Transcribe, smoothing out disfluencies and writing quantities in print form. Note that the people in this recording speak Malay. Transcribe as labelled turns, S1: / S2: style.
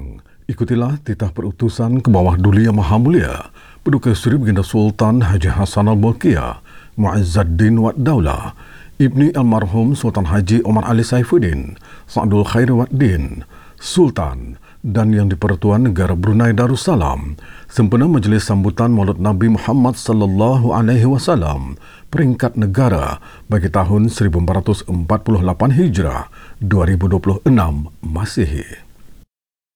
S1: Pendengar, ikutilah titah perutusan ke bawah Duli Yang Maha Mulia Paduka Seri Baginda Sultan Haji Hassan Al-Bolkiah Mu'izzuddin Wad Daulah Ibni Almarhum Sultan Haji Omar Ali Saifuddin Sa'dul Khair Wad Din Sultan dan Yang di-Pertuan Negara Brunei Darussalam sempena majlis sambutan Maulid Nabi Muhammad sallallahu alaihi wasallam peringkat negara bagi tahun 1448 Hijrah 2026 Masihi.